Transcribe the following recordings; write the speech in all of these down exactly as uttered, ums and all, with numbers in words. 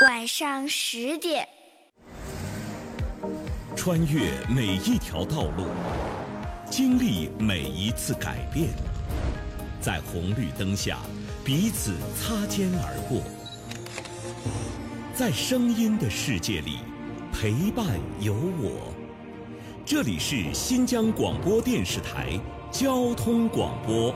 晚上十点， 穿越每一条道路，经历每一次改变，在红绿灯下彼此擦肩而过，在声音的世界里陪伴有我。这里是新疆广播电视台交通广播。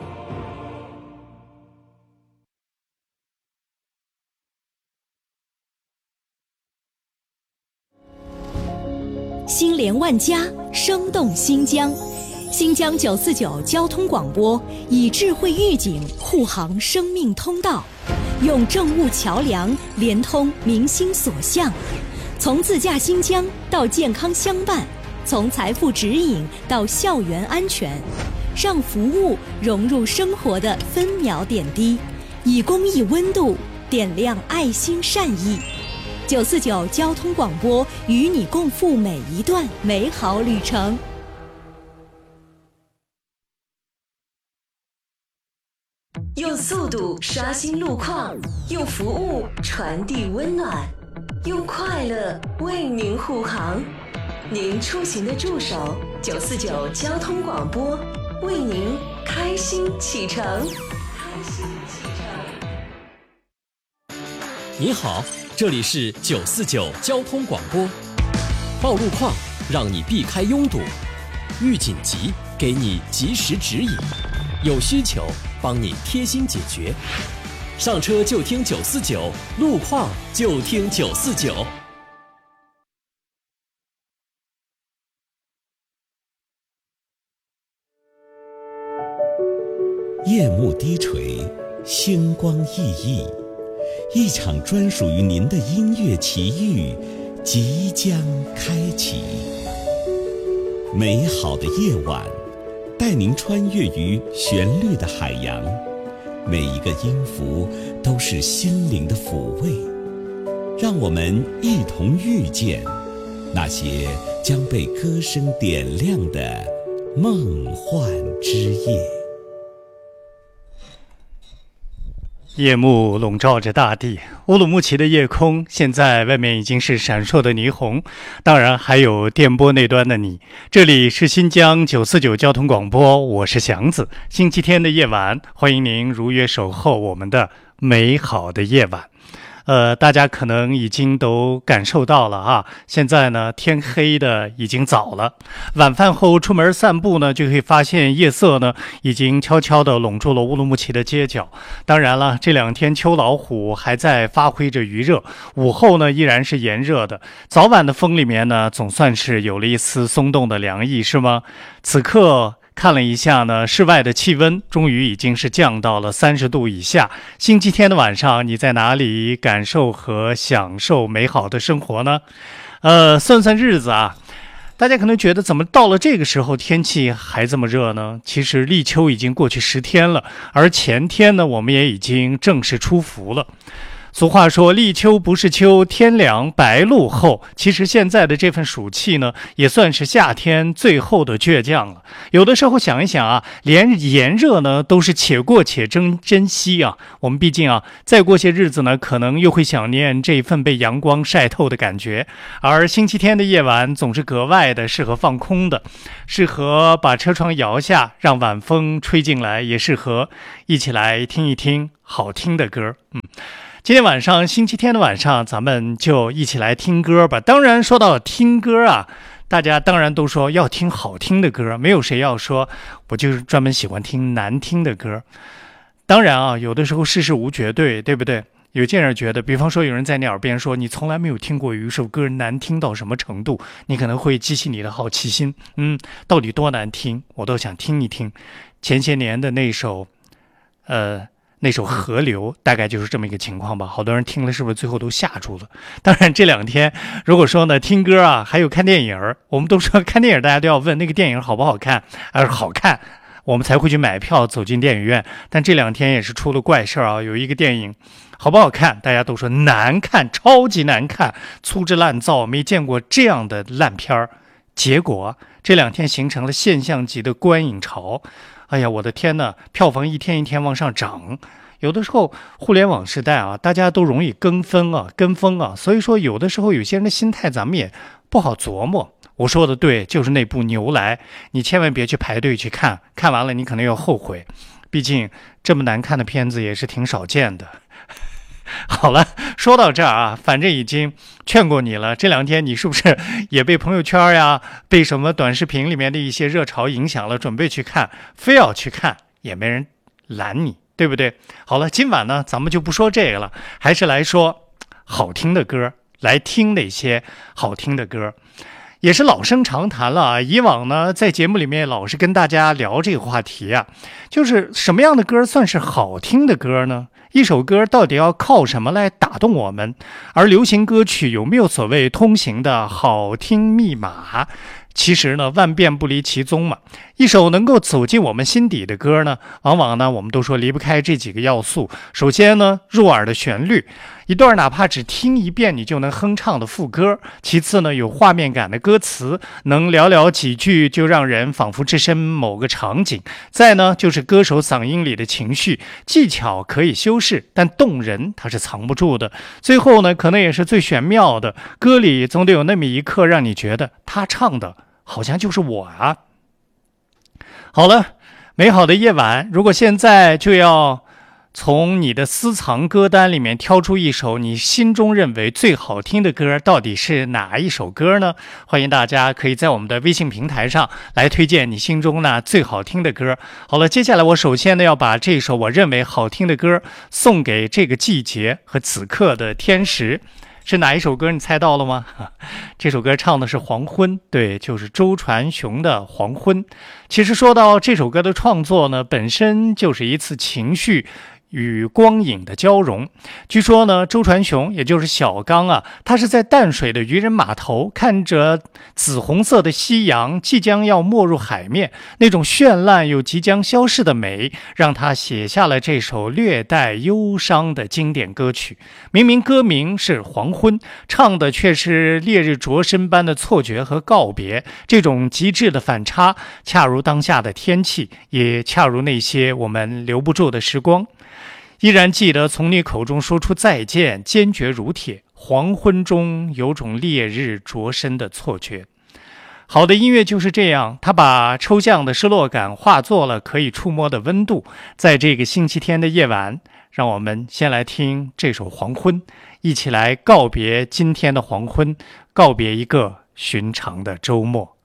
心连万家，生动新疆。新疆九四九交通广播以智慧预警护航生命通道，用政务桥梁连通民心所向，从自驾新疆到健康相伴，从财富指引到校园安全，让服务融入生活的分秒点滴，以公益温度点亮爱心善意。九四九交通广播与你共赴每一段美好旅程。 用速度刷新路况，用服务传递温暖，用快乐为您护航。您出行的助手，九四九交通广播为您开心启程。开心启程。 你好，这里是九四九交通广播。报路况，让你避开拥堵；遇紧急，给你及时指引；有需求，帮你贴心解决。上车就听九四九，路况就听九四九。 夜幕低垂，星光熠熠，一场专属于您的音乐奇遇即将开启。美好的夜晚，带您穿越于旋律的海洋，每一个音符都是心灵的抚慰。让我们一同遇见那些将被歌声点亮的梦幻之夜。 夜幕笼罩着大地，乌鲁木齐的夜空现在外面已经是闪烁的霓虹，当然还有电波那端的你。这里是新疆九四九交通广播，我是祥子。星期天的夜晚，欢迎您如约守候我们的美好的夜晚。呃，大家可能已经都感受到了啊，现在呢天黑的已经早了，晚饭后出门散步呢，就会发现夜色呢已经悄悄地笼住了乌鲁木齐的街角。当然了，这两天秋老虎还在发挥着余热，午后呢依然是炎热的，早晚的风里面呢总算是有了一丝松动的凉意，是吗？此刻看了一下呢，室外的气温终于已经是降到了三十度以下。星期天的晚上，你在哪里感受和享受美好的生活呢？呃，算算日子啊，大家可能觉得怎么到了这个时候天气还这么热呢？其实立秋已经过去十天了，而前天呢，我们也已经正式出伏了。俗话说立秋不是秋，天凉白露后。其实现在的这份暑气呢，也算是夏天最后的倔强了。有的时候想一想啊，连炎热呢都是且过且珍珍惜啊。我们毕竟啊，再过些日子呢，可能又会想念这份被阳光晒透的感觉。而星期天的夜晚总是格外的适合放空的，适合把车窗摇下，让晚风吹进来，也适合一起来听一听好听的歌。嗯。今天晚上，星期天的晚上，咱们就一起来听歌吧。当然，说到听歌啊，大家当然都说要听好听的歌，没有谁要说我就是专门喜欢听难听的歌。当然啊，有的时候事事无绝对，对不对？有些人觉得，比方说有人在你耳边说你从来没有听过有一首歌难听到什么程度，你可能会激起你的好奇心。嗯，到底多难听，我都想听一听。前些年的那首，呃。那首河流大概就是这么一个情况吧，好多人听了是不是最后都吓住了？当然这两天如果说呢听歌啊，还有看电影，我们都说看电影大家都要问那个电影好不好看，而好看我们才会去买票走进电影院。但这两天也是出了怪事啊，有一个电影好不好看大家都说难看，超级难看，粗制滥造，没见过这样的烂片儿。结果这两天形成了现象级的观影潮。哎呀，我的天呐，票房一天一天往上涨， 有的时候互联网时代啊，大家都容易跟风啊，跟风啊，所以说有的时候有些人的心态咱们也不好琢磨。我说的对，就是那部《牛来》，你千万别去排队去看，看完了你可能要后悔，毕竟这么难看的片子也是挺少见的。好了，说到这儿啊，反正已经劝过你了，这两天你是不是也被朋友圈呀，被什么短视频里面的一些热潮影响了，准备去看，非要去看也没人拦你，对不对？好了，今晚呢咱们就不说这个了，还是来说好听的歌，来听那些好听的歌。也是老生常谈了啊，以往呢在节目里面老是跟大家聊这个话题啊，就是什么样的歌算是好听的歌呢？一首歌到底要靠什么来打动我们？而流行歌曲有没有所谓通行的好听密码？其实呢，万变不离其宗嘛。一首能够走进我们心底的歌呢，往往呢，我们都说离不开这几个要素。首先呢，入耳的旋律，一段哪怕只听一遍你就能哼唱的副歌；其次呢，有画面感的歌词，能寥寥几句就让人仿佛置身某个场景；再呢，就是歌手嗓音里的情绪，技巧可以修饰，但动人它是藏不住的。最后呢，可能也是最玄妙的，歌里总得有那么一刻让你觉得他唱的好像就是我啊。好了，美好的夜晚，如果现在就要从你的私藏歌单里面挑出一首你心中认为最好听的歌，到底是哪一首歌呢？欢迎大家可以在我们的微信平台上来推荐你心中那最好听的歌。好了，接下来我首先呢要把这首我认为好听的歌送给这个季节和此刻的天时。是哪一首歌？你猜到了吗？这首歌唱的是黄昏，对，就是周传雄的《黄昏》。其实说到这首歌的创作呢，本身就是一次情绪与光影的交融。据说呢，周传雄也就是小刚啊，他是在淡水的渔人码头，看着紫红色的夕阳即将要没入海面，那种绚烂又即将消逝的美，让他写下了这首略带忧伤的经典歌曲。明明歌名是黄昏，唱的却是烈日灼身般的错觉和告别，这种极致的反差，恰如当下的天气，也恰如那些我们留不住的时光。依然记得从你口中说出再见，坚决如铁，黄昏中有种烈日灼身的错觉。好的音乐就是这样，它把抽象的失落感化作了可以触摸的温度。在这个星期天的夜晚，让我们先来听这首《黄昏》，一起来告别今天的黄昏，告别一个寻常的周末。